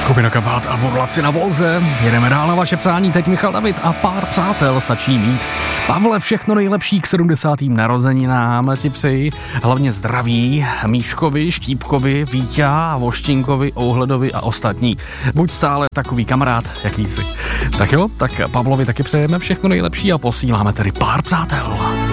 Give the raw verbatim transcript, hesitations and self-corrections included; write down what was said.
Jakubina Kabát a Burlaci na Volze. Jedeme dál na vaše přání, teď Michal David a pár přátel stačí mít. Pavle, všechno nejlepší k sedmdesátým narozeninám ti přeji. Hlavně zdraví Míškovi, Štípkovi, Víťa, Voštinkovi, Ouhledovi a ostatní. Buď stále takový kamarád, jaký jsi. Tak jo, tak Pavlovi taky přejeme všechno nejlepší a posíláme tedy pár přátel.